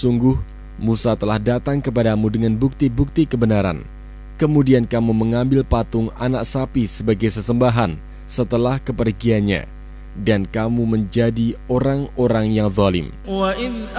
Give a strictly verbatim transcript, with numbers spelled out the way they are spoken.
Sungguh, Musa telah datang kepadamu dengan bukti-bukti kebenaran. Kemudian kamu mengambil patung anak sapi sebagai sesembahan setelah kepergiannya, dan kamu menjadi orang-orang yang zalim.